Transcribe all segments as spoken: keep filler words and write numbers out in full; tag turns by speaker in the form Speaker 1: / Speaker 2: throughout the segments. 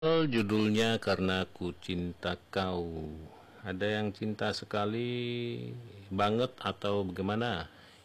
Speaker 1: Judulnya Karena Ku Cinta Kau. Ada yang cinta sekali banget atau bagaimana?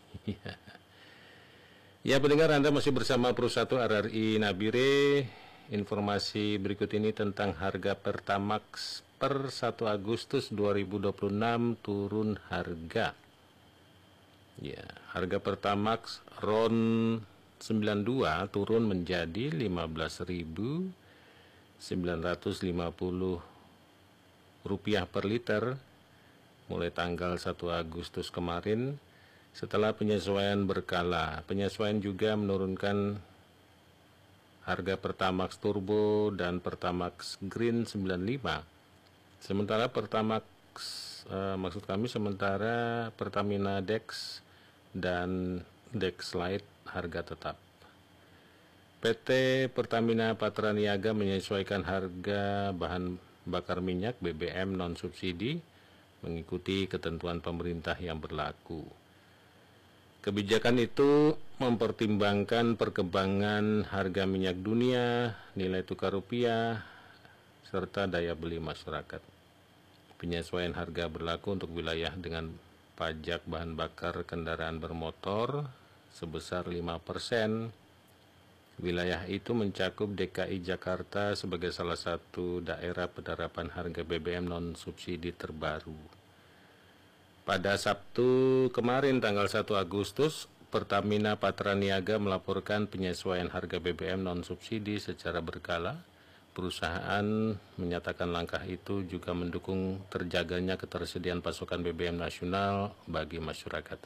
Speaker 1: Ya pendengar, Anda masih bersama Pro satu R R I Nabire. Informasi berikut ini tentang harga Pertamax per satu Agustus dua ribu dua puluh enam turun harga. Ya, harga Pertamax RON sembilan puluh dua turun menjadi lima belas ribu sembilan ratus lima puluh rupiah per liter mulai tanggal satu Agustus kemarin setelah penyesuaian berkala. Penyesuaian juga menurunkan harga Pertamax Turbo dan Pertamax Green sembilan puluh lima. Sementara Pertamax eh, maksud kami sementara Pertamina Dex dan Dex Lite harga tetap. P T Pertamina Patraniaga menyesuaikan harga bahan bakar minyak B B M non-subsidi mengikuti ketentuan pemerintah yang berlaku. Kebijakan itu mempertimbangkan perkembangan harga minyak dunia, nilai tukar rupiah, serta daya beli masyarakat. Penyesuaian harga berlaku untuk wilayah dengan pajak bahan bakar kendaraan bermotor sebesar lima persen. Wilayah itu mencakup D K I Jakarta sebagai salah satu daerah penerapan harga B B M non-subsidi terbaru. Pada Sabtu kemarin tanggal satu Agustus, Pertamina Patraniaga melaporkan penyesuaian harga B B M non-subsidi secara berkala. Perusahaan menyatakan langkah itu juga mendukung terjaganya ketersediaan pasokan B B M nasional bagi masyarakat.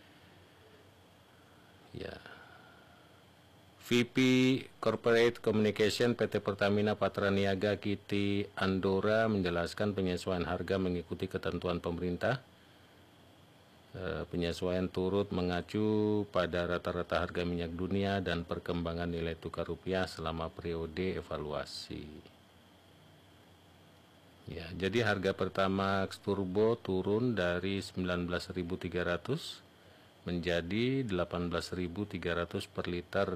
Speaker 1: Ya. V P Corporate Communication P T Pertamina Patraniaga Kiti Andora menjelaskan penyesuaian harga mengikuti ketentuan pemerintah. E, penyesuaian turut mengacu pada rata-rata harga minyak dunia dan perkembangan nilai tukar rupiah selama periode evaluasi. Ya, jadi harga Pertamax Turbo turun dari sembilan belas ribu tiga ratus menjadi delapan belas ribu tiga ratus per liter.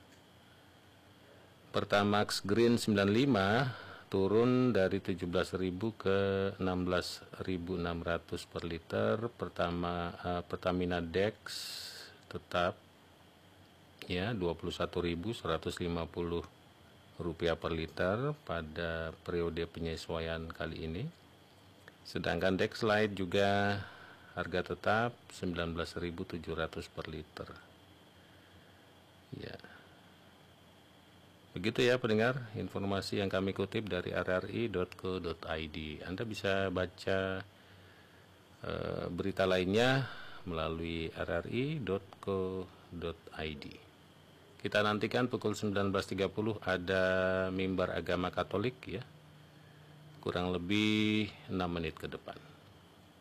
Speaker 1: Pertamax Green sembilan puluh lima turun dari tujuh belas ribu ke enam belas ribu enam ratus per liter. Pertama uh, Pertamina Dex tetap ya dua puluh satu ribu seratus lima puluh rupiah per liter pada periode penyesuaian kali ini. Sedangkan Dex Lite juga harga tetap sembilan belas ribu tujuh ratus per liter. Ya. Begitu ya pendengar, informasi yang kami kutip dari r r i dot co dot i d. Anda bisa baca e, berita lainnya melalui r r i dot co dot i d. Kita nantikan pukul sembilan belas tiga puluh ada mimbar agama Katolik ya. Kurang lebih enam menit ke depan.